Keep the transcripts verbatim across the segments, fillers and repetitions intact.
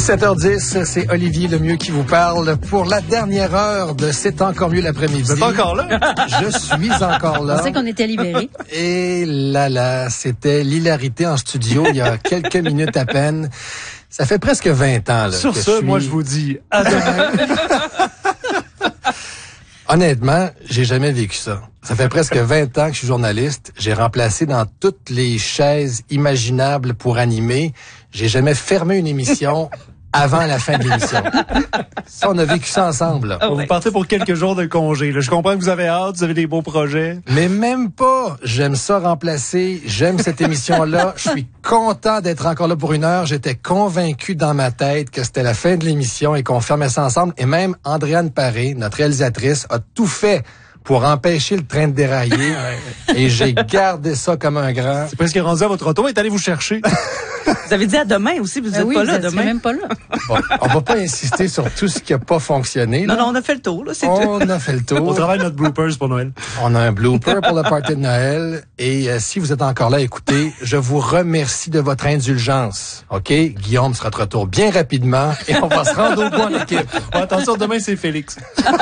sept heures dix, c'est Olivier Lemieux qui vous parle pour la dernière heure de C'est encore mieux l'après-midi. Vous êtes encore là? Je suis encore là. On sait qu'on était libérés. Et là, là, c'était l'hilarité en studio il y a quelques minutes à peine. Ça fait presque vingt ans. Là, Sur que ça, je suis... moi, je vous dis à demain. Honnêtement, j'ai jamais vécu ça. Ça fait presque vingt ans que je suis journaliste. J'ai remplacé dans toutes les chaises imaginables pour animer. J'ai jamais fermé une émission avant la fin de l'émission. Ça, on a vécu ça ensemble. Là. Oh, vous partez pour quelques jours de congé. Là. Je comprends que vous avez hâte, vous avez des beaux projets. Mais même pas. J'aime ça remplacer. J'aime cette émission-là. Je suis content d'être encore là pour une heure. J'étais convaincu dans ma tête que c'était la fin de l'émission et qu'on fermait ça ensemble. Et même Andréane Paré, notre réalisatrice, a tout fait pour empêcher le train de dérailler. Et j'ai gardé ça comme un grand. C'est presque rendu à votre auto. est allé vous chercher. Vous avez dit à demain aussi, vous n'êtes Ah oui, pas vous là êtes demain. même pas là. Bon, on va pas insister sur tout ce qui a pas fonctionné. Non, Là. non, on a fait le tour, là, c'est tout. On a fait le tour. On travaille notre bloopers pour Noël. On a un blooper pour le party de Noël. Et euh, si vous êtes encore là, écoutez, je vous remercie de votre indulgence. OK? Guillaume sera de retour bien rapidement et on va se rendre au point en équipe. Bon, attention, demain, c'est Félix.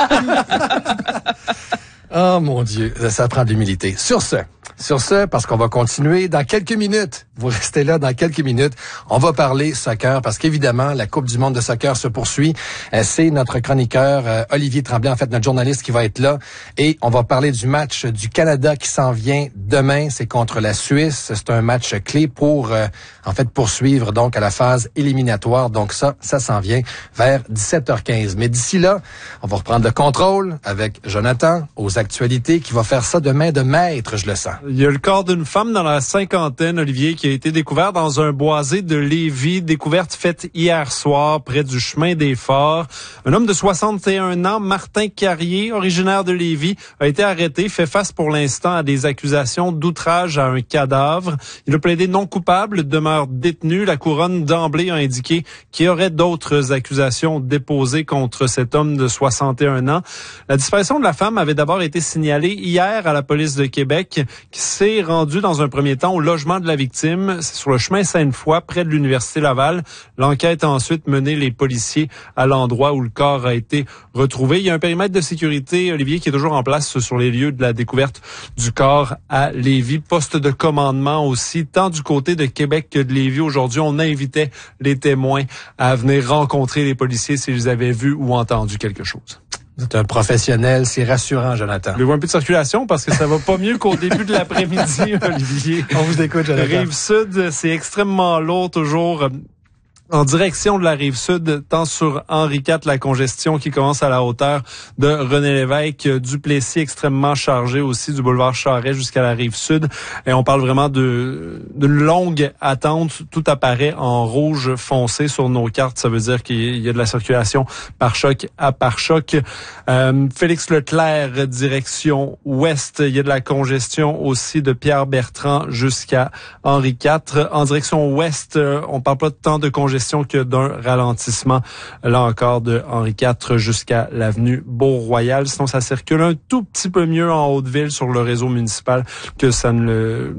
Oh mon Dieu, ça prend de l'humilité. Sur ce, sur ce, parce qu'on va continuer dans quelques minutes. Vous restez là dans quelques minutes. On va parler soccer parce qu'évidemment, la Coupe du monde de soccer se poursuit. Euh, c'est notre chroniqueur euh, Olivier Tremblay, en fait, notre journaliste qui va être là. Et on va parler du match du Canada qui s'en vient demain. C'est contre la Suisse. C'est un match clé pour, euh, en fait, poursuivre donc à la phase éliminatoire. Donc ça, ça s'en vient vers dix-sept heures quinze. Mais d'ici là, on va reprendre le contrôle avec Jonathan aux actualités qui va faire ça de main de maître, je le sens. Il y a le corps d'une femme dans la cinquantaine, Olivier, qui a été découvert dans un boisé de Lévis. Découverte faite hier soir près du chemin des Forts. Un homme de soixante et un ans, Martin Carrier, originaire de Lévis, a été arrêté, fait face pour l'instant à des accusations d'outrage à un cadavre. Il a plaidé non coupable, demeure détenu. La couronne d'emblée a indiqué qu'il y aurait d'autres accusations déposées contre cet homme de soixante et un ans. La disparition de la femme avait d'abord été signalée hier à la police de Québec, qui s'est rendue dans un premier temps au logement de la victime. C'est sur le chemin Sainte-Foy, près de l'Université Laval. L'enquête a ensuite mené les policiers à l'endroit où le corps a été retrouvé. Il y a un périmètre de sécurité, Olivier, qui est toujours en place sur les lieux de la découverte du corps à Lévis. Poste de commandement aussi, tant du côté de Québec que de Lévis. Aujourd'hui, on invitait les témoins à venir rencontrer les policiers s'ils avaient vu ou entendu quelque chose. Vous êtes un professionnel, c'est rassurant, Jonathan. Vous voulez voir un peu de circulation parce que ça va pas mieux qu'au début de l'après-midi, Olivier. On vous écoute, Jonathan. Rive-Sud, c'est extrêmement lourd toujours. En direction de la Rive-Sud, tant sur Henri quatre, la congestion qui commence à la hauteur de René Lévesque, Duplessis extrêmement chargé aussi du boulevard Charest jusqu'à la Rive-Sud. Et on parle vraiment de d'une longue attente. Tout apparaît en rouge foncé sur nos cartes. Ça veut dire qu'il y a de la circulation par choc à par choc. Euh, Félix Leclerc, direction ouest. Il y a de la congestion aussi de Pierre-Bertrand jusqu'à Henri quatre. En direction ouest, on parle pas de tant de congestion que d'un ralentissement, là encore, de Henri quatre jusqu'à l'avenue Beau-Royal. Sinon, ça circule un tout petit peu mieux en Haute-Ville sur le réseau municipal que ça ne le,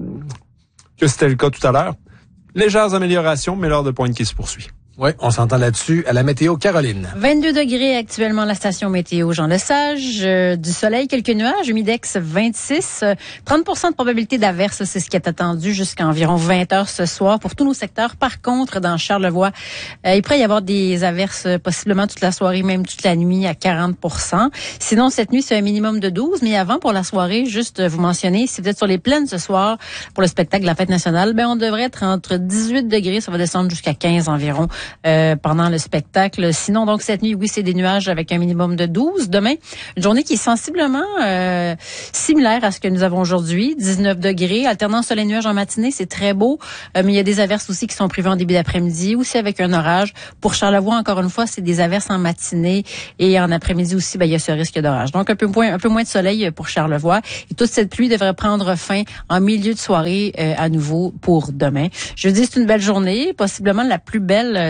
que c'était le cas tout à l'heure. Légères améliorations, mais l'heure de pointe qui se poursuit. Oui, on s'entend là-dessus. À la météo, Caroline. vingt-deux degrés actuellement à la station météo Jean Lesage. Euh, du soleil, quelques nuages. Humidex vingt-six. Euh, trente pour cent de probabilité d'averse, c'est ce qui est attendu jusqu'à environ vingt heures ce soir pour tous nos secteurs. Par contre, dans Charlevoix, euh, il pourrait y avoir des averses euh, possiblement toute la soirée, même toute la nuit à quarante pour cent. Sinon, cette nuit, c'est un minimum de douze. Mais avant, pour la soirée, juste euh, vous mentionner, si vous êtes sur les plaines ce soir pour le spectacle de la fête nationale, ben on devrait être entre dix-huit degrés. Ça va descendre jusqu'à quinze environ. Euh, pendant le spectacle. Sinon, donc, cette nuit, oui, c'est des nuages avec un minimum de douze. Demain, une journée qui est sensiblement euh, similaire à ce que nous avons aujourd'hui. dix-neuf degrés, alternant soleil-nuage en matinée, c'est très beau. Euh, mais il y a des averses aussi qui sont prévues en début d'après-midi, aussi avec un orage. Pour Charlevoix, encore une fois, c'est des averses en matinée et en après-midi aussi, ben, il y a ce risque d'orage. Donc, un peu moins, un peu moins de soleil pour Charlevoix. Et toute cette pluie devrait prendre fin en milieu de soirée euh, à nouveau pour demain. Je dis, c'est une belle journée, possiblement la plus belle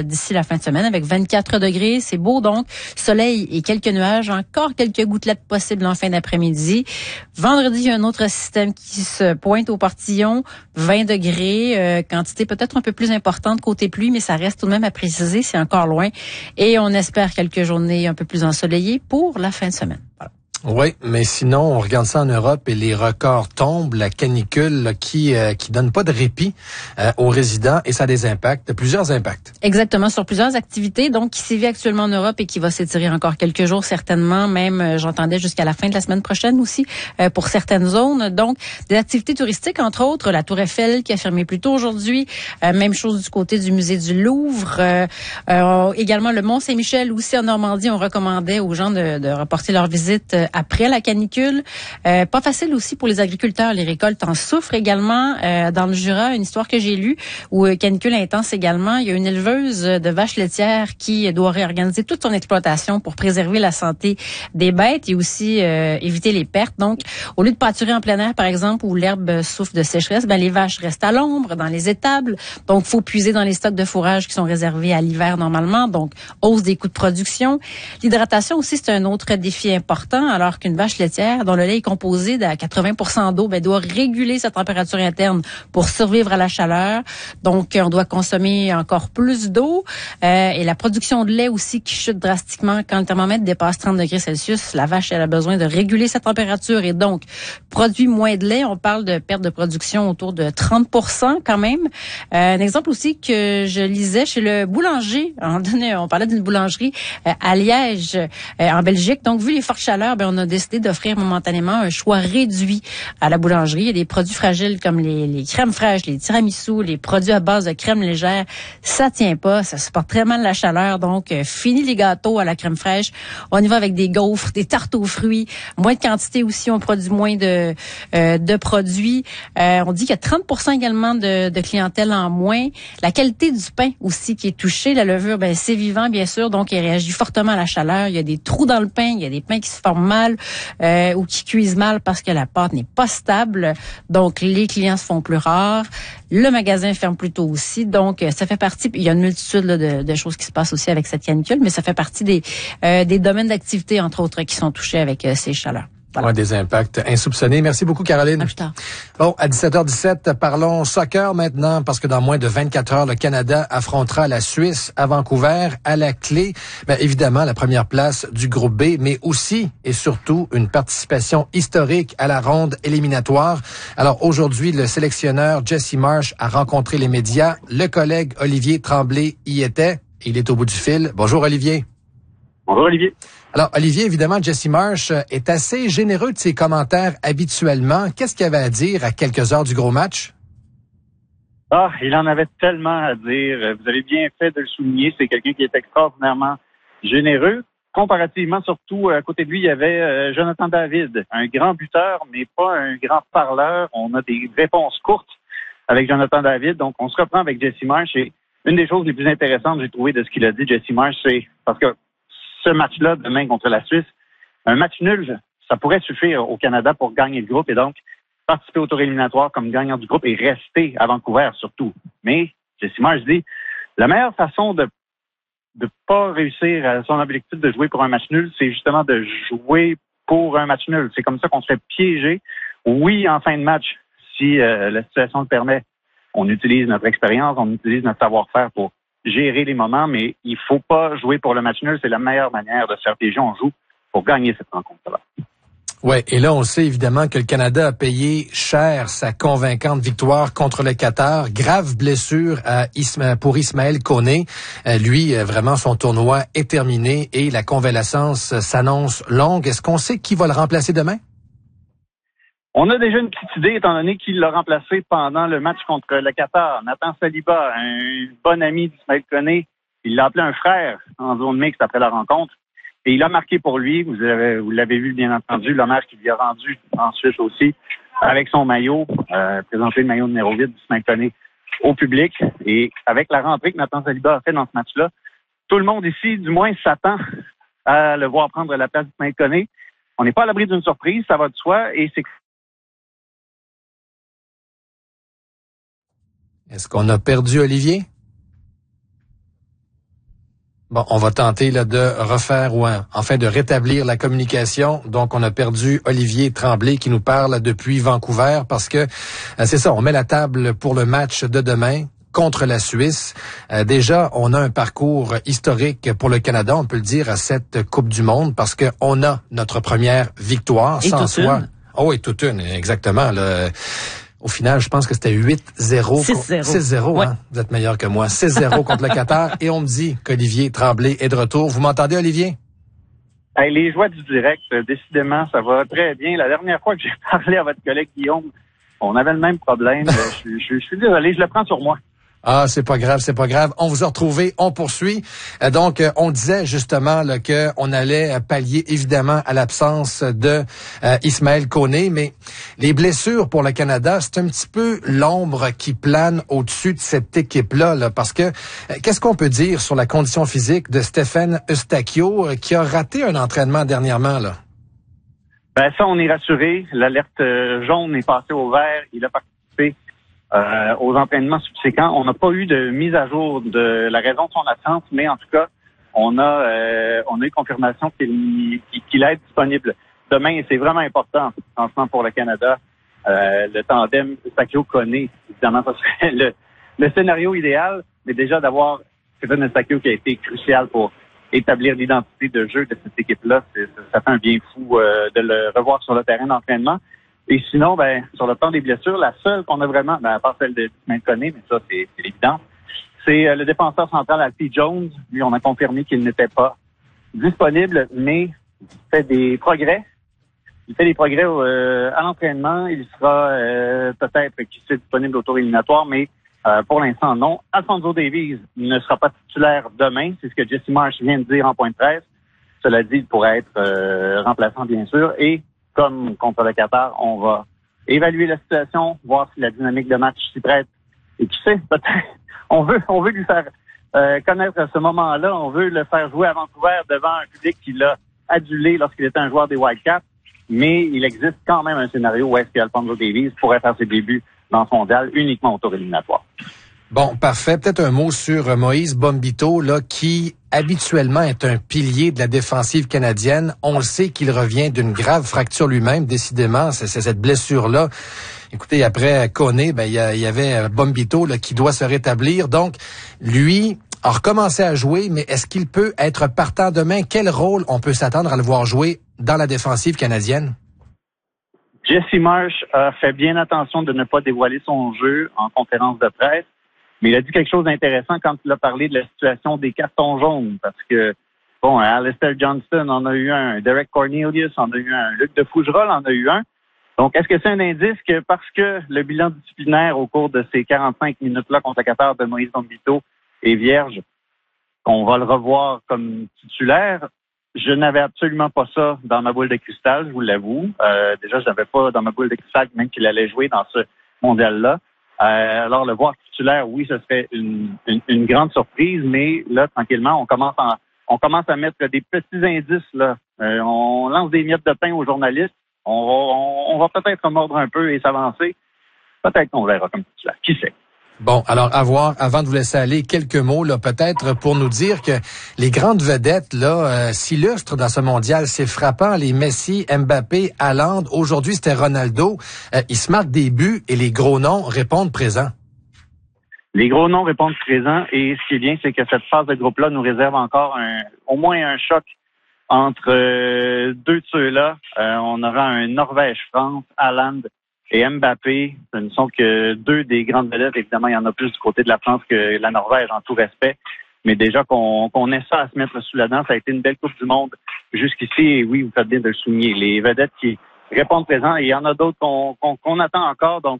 d'ici la fin de semaine avec vingt-quatre degrés. C'est beau donc, soleil et quelques nuages, encore quelques gouttelettes possibles en fin d'après-midi. Vendredi, il y a un autre système qui se pointe au portillon, vingt degrés, euh, quantité peut-être un peu plus importante côté pluie, mais ça reste tout de même à préciser, c'est encore loin. Et on espère quelques journées un peu plus ensoleillées pour la fin de semaine. Voilà. Oui, mais sinon, on regarde ça en Europe et les records tombent, la canicule là, qui euh, qui donne pas de répit euh, aux résidents et ça a des impacts, plusieurs impacts. Exactement, sur plusieurs activités, donc qui sévit actuellement en Europe et qui va s'étirer encore quelques jours certainement, même euh, j'entendais jusqu'à la fin de la semaine prochaine aussi euh, pour certaines zones. Donc, des activités touristiques, entre autres, la Tour Eiffel qui a fermé plus tôt aujourd'hui, euh, même chose du côté du musée du Louvre, euh, euh, également le Mont-Saint-Michel aussi en Normandie, on recommandait aux gens de, de reporter leur visite euh, après la canicule. Euh, pas facile aussi pour les agriculteurs. Les récoltes en souffrent également. Euh, dans le Jura, une histoire que j'ai lue où euh, canicule intense également. Il y a une éleveuse de vaches laitières qui doit réorganiser toute son exploitation pour préserver la santé des bêtes et aussi euh, éviter les pertes. Donc, au lieu de pâturer en plein air, par exemple, où l'herbe souffre de sécheresse, ben les vaches restent à l'ombre, dans les étables. Donc, faut puiser dans les stocks de fourrage qui sont réservés à l'hiver normalement. Donc, hausse des coûts de production. L'hydratation aussi, c'est un autre défi important. Alors qu'une vache laitière dont le lait est composé de quatre-vingts pour cent d'eau, ben, doit réguler sa température interne pour survivre à la chaleur. Donc, on doit consommer encore plus d'eau. Euh, et la production de lait aussi qui chute drastiquement quand le thermomètre dépasse trente degrés Celsius. La vache, elle a besoin de réguler sa température et donc produit moins de lait. On parle de perte de production autour de trente pour cent quand même. Euh, un exemple aussi que je lisais chez le boulanger. On, donnait, on parlait d'une boulangerie euh, à Liège, euh, en Belgique. Donc, vu les fortes chaleurs, ben, on a décidé d'offrir momentanément un choix réduit à la boulangerie. Il y a des produits fragiles comme les, les crèmes fraîches, les tiramisu, les produits à base de crème légère. Ça tient pas, ça supporte très mal la chaleur. Donc, euh, fini les gâteaux à la crème fraîche. On y va avec des gaufres, des tartes aux fruits. Moins de quantité aussi, on produit moins de euh, de produits. Euh, on dit qu'il y a trente pour cent également de, de clientèle en moins. La qualité du pain aussi qui est touchée. La levure, ben c'est vivant bien sûr, donc il réagit fortement à la chaleur. Il y a des trous dans le pain, il y a des pains qui se forment mal euh, ou qui cuisent mal parce que la pâte n'est pas stable. Donc, les clients se font plus rares. Le magasin ferme plus tôt aussi. Donc, ça fait partie, il y a une multitude là, de, de choses qui se passent aussi avec cette canicule, mais ça fait partie des, euh, des domaines d'activité, entre autres, qui sont touchés avec euh, ces chaleurs. Voilà. Ouais, des impacts insoupçonnés. Merci beaucoup, Caroline. À plus tard. Bon, à dix-sept heures dix-sept, parlons soccer maintenant, parce que dans moins de vingt-quatre heures, le Canada affrontera la Suisse à Vancouver, à la clé. Bien, évidemment, la première place du groupe B, mais aussi et surtout une participation historique à la ronde éliminatoire. Alors aujourd'hui, le sélectionneur Jesse Marsch a rencontré les médias. Le collègue Olivier Tremblay y était. Il est au bout du fil. Bonjour, Olivier. Bonjour, Olivier. Alors, Olivier, évidemment, Jesse Marsch est assez généreux de ses commentaires habituellement. Qu'est-ce qu'il avait à dire à quelques heures du gros match? Ah, il en avait tellement à dire. Vous avez bien fait de le souligner. C'est quelqu'un qui est extraordinairement généreux. Comparativement, surtout, à côté de lui, il y avait euh, Jonathan David, un grand buteur, mais pas un grand parleur. On a des réponses courtes avec Jonathan David. Donc, on se reprend avec Jesse Marsch. Et une des choses les plus intéressantes, j'ai trouvé, de ce qu'il a dit, Jesse Marsch, c'est parce que ce match-là, demain contre la Suisse, un match nul, ça pourrait suffire au Canada pour gagner le groupe et donc participer au tour éliminatoire comme gagnant du groupe et rester à Vancouver surtout. Mais, Jesse Marsch dit, la meilleure façon de de pas réussir à son objectif de jouer pour un match nul, c'est justement de jouer pour un match nul. C'est comme ça qu'on se fait piéger. Oui, en fin de match, si euh, la situation le permet, on utilise notre expérience, on utilise notre savoir-faire pour gérer les moments, mais il faut pas jouer pour le match nul. C'est la meilleure manière de se faire piéger. On joue pour gagner cette rencontre-là. Ouais, et là, on sait évidemment que le Canada a payé cher sa convaincante victoire contre le Qatar. Grave blessure à Isma, pour Ismaël Koné. Euh, lui, vraiment, son tournoi est terminé et la convalescence s'annonce longue. Est-ce qu'on sait qui va le remplacer demain? On a déjà une petite idée, étant donné qu'il l'a remplacé pendant le match contre le Qatar. Nathan Saliba, un bon ami d'Ismaël Koné, il l'a appelé un frère en zone mixte après la rencontre. Et il a marqué pour lui, vous l'avez, vous l'avez vu bien entendu, l'hommage qu'il lui a rendu en Suisse aussi, avec son maillot, euh, présenté le maillot numéro huit d'Ismaël Koné au public. Et avec la rentrée que Nathan Saliba a fait dans ce match-là, tout le monde ici, du moins, s'attend à le voir prendre la place d'Ismaël Koné. On n'est pas à l'abri d'une surprise, ça va de soi, et c'est... Est-ce qu'on a perdu Olivier? Bon, on va tenter là, de refaire ou hein, enfin de rétablir la communication. Donc, on a perdu Olivier Tremblay qui nous parle depuis Vancouver parce que euh, c'est ça, on met la table pour le match de demain contre la Suisse. Euh, déjà, on a un parcours historique pour le Canada, on peut le dire, à cette Coupe du Monde parce que on a notre première victoire Et sans soi. une. Oh oui, toute une, exactement. Là. Au final, je pense que c'était huit zéro. six zéro. six zéro, Ouais. hein? Vous êtes meilleur que moi. six zéro contre le Qatar. Et on me dit qu'Olivier Tremblay est de retour. Vous m'entendez, Olivier? Hey, les joies du direct, euh, décidément, ça va très bien. La dernière fois que j'ai parlé à votre collègue Guillaume, on avait le même problème. Euh, je, je, je suis désolé, je le prends sur moi. Ah, c'est pas grave, c'est pas grave. On vous a retrouvé, on poursuit. Euh, donc, euh, on disait justement là, que on allait pallier évidemment à l'absence de euh, Ismaël Koné, mais les blessures pour le Canada, c'est un petit peu l'ombre qui plane au-dessus de cette équipe-là, là, parce que euh, qu'est-ce qu'on peut dire sur la condition physique de Stéphane Eustáquio euh, qui a raté un entraînement dernièrement, là? Ben ça, on est rassuré. L'alerte euh, jaune est passée au vert. Il a participé Euh, aux entraînements subséquents. On n'a pas eu de mise à jour de la raison de son absence, mais en tout cas, on a euh, on a eu confirmation qu'il qu'il est disponible demain et c'est vraiment important en ce moment pour le Canada. Euh, le tandem Eustáquio-Koné, évidemment, ça serait le, le scénario idéal, mais déjà d'avoir Stéphane Eustáquio qui a été crucial pour établir l'identité de jeu de cette équipe-là, c'est, ça fait un bien fou euh, de le revoir sur le terrain d'entraînement. Et sinon, ben, sur le plan des blessures, la seule qu'on a vraiment, ben, à part celle de Ismaël Koné, mais ça, c'est, c'est évident, c'est euh, le défenseur central Alfie Jones. Lui, on a confirmé qu'il n'était pas disponible, mais il fait des progrès. Il fait des progrès euh, à l'entraînement. Il sera euh, peut-être qui sera disponible au tour éliminatoire, mais euh, pour l'instant, non. Alphonso Davies ne sera pas titulaire demain. C'est ce que Jesse Marsh vient de dire en point de presse. Cela dit, il pourrait être euh, remplaçant, bien sûr. Et comme contre le Qatar, on va évaluer la situation, voir si la dynamique de match s'y prête. Et qui sait, peut-être, on veut, on veut lui faire euh, connaître ce moment-là. On veut le faire jouer à Vancouver devant un public qui l'a adulé lorsqu'il était un joueur des Wildcats. Mais il existe quand même un scénario où est-ce qu'Alphonso Davies pourrait faire ses débuts dans ce mondial uniquement au tour éliminatoire. Bon, parfait. Peut-être un mot sur Moïse Bombito, là, qui habituellement est un pilier de la défensive canadienne. On le sait qu'il revient d'une grave fracture lui-même, décidément. C'est, c'est cette blessure-là. Écoutez, après Koné, ben, il y, y avait Bombito, là, qui doit se rétablir. Donc, lui a recommencé à jouer, mais est-ce qu'il peut être partant demain? Quel rôle on peut s'attendre à le voir jouer dans la défensive canadienne? Jesse Marsh a fait bien attention de ne pas dévoiler son jeu en conférence de presse. Mais il a dit quelque chose d'intéressant quand il a parlé de la situation des cartons jaunes, parce que, bon, Alistair Johnston en a eu un, Derek Cornelius en a eu un, Luc de Fougerolles en a eu un. Donc, est-ce que c'est un indice que parce que le bilan disciplinaire au cours de ces quarante-cinq minutes-là contre le Qatar de Moïse Bombito est vierge, qu'on va le revoir comme titulaire? Je n'avais absolument pas ça dans ma boule de cristal, je vous l'avoue. Euh, déjà, je n'avais pas dans ma boule de cristal même qu'il allait jouer dans ce mondial-là. Euh, alors, le voir titulaire, oui, ce serait une, une, une grande surprise, mais là, tranquillement, on commence à, on commence à mettre des petits indices, là. Euh, on lance des miettes de pain aux journalistes. On va, on, on va peut-être mordre un peu et s'avancer. Peut-être qu'on verra comme titulaire. Qui sait? Bon, alors à voir, avant de vous laisser aller, quelques mots là peut-être pour nous dire que les grandes vedettes là euh, s'illustrent dans ce mondial. C'est frappant, les Messi, Mbappé, Haaland. Aujourd'hui, c'était Ronaldo. Euh, ils se marquent des buts et les gros noms répondent présents. Les gros noms répondent présents et ce qui est bien, c'est que cette phase de groupe-là nous réserve encore un, au moins un choc entre euh, deux de ceux-là. Euh, on aura un Norvège-France, Haaland et Mbappé. Ce ne sont que deux des grandes vedettes. Évidemment, il y en a plus du côté de la France que la Norvège, en tout respect. Mais déjà qu'on, qu'on ait ça à se mettre sous la dent, ça a été une belle Coupe du Monde jusqu'ici. Et oui, vous faites bien de le souligner. Les vedettes qui répondent présents, et il y en a d'autres qu'on, qu'on, qu'on attend encore. Donc,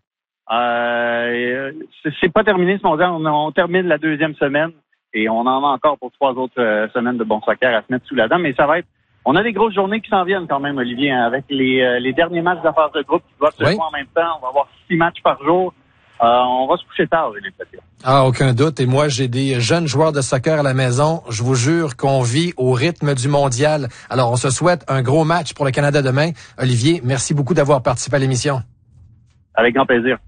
euh, c'est, c'est pas terminé ce mondial. On, on termine la deuxième semaine et on en a encore pour trois autres euh, semaines de bon soccer à se mettre sous la dent. Mais ça va être... On a des grosses journées qui s'en viennent quand même, Olivier, hein, avec les, euh, les derniers matchs de la phase de groupe qui doivent se oui. jouer en même temps. On va avoir six matchs par jour. Euh, on va se coucher tard, j'ai l'impression. Ah, aucun doute. Et moi, j'ai des jeunes joueurs de soccer à la maison. Je vous jure qu'on vit au rythme du mondial. Alors, on se souhaite un gros match pour le Canada demain. Olivier, merci beaucoup d'avoir participé à l'émission. Avec grand plaisir.